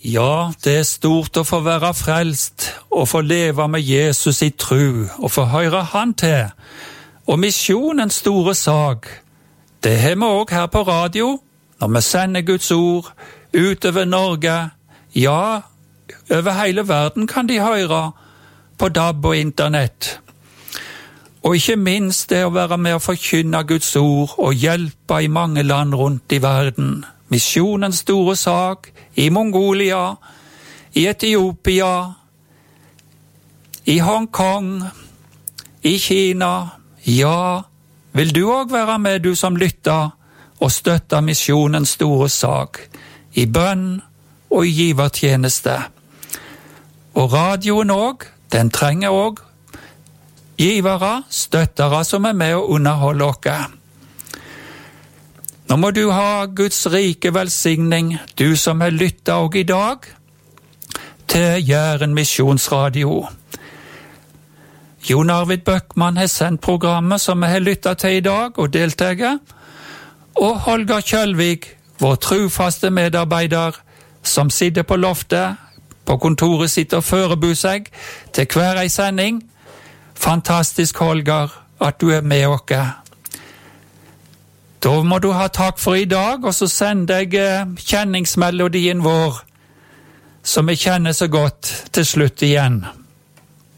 Ja, det stort å få være frelst, og få leve med Jesus i tru, og få høre han til. Og misjonens store sak, det har vi også her på radio, når vi sender Guds ord utover Norge. Ja, over hele verden kan de høre på DAB og internett. Og ikke minst det å være med å forkynne Guds ord og hjelpe i mange land rundt i verden. Misjonens store sak i Mongolia, i Etiopia, i Hongkong, i Kina. Ja, vil du også være med, du som lytter, og støtte misjonens store sak i bønn og i givertjeneste. Og radioen også, den trenger også givere, støttere som er med å underholde oss. Nå må du ha Guds rike velsigning, du som har lyttet også i dag, til Jæren Misjonsradio. Jon Arvid Bøckmann har sendt programmet som vi har lyttet til i dag og deltager, og Holger Kjølvik, vår trufaste medarbeider, som sitter på loftet, på kontoret sitt og forbereder seg til hver ei sending. Fantastisk, Holger, at du er med oss. Da må du ha takk for i dag, og så sender jeg kjenningsmelodien vår, som vi kjenner så godt til slutt igjen.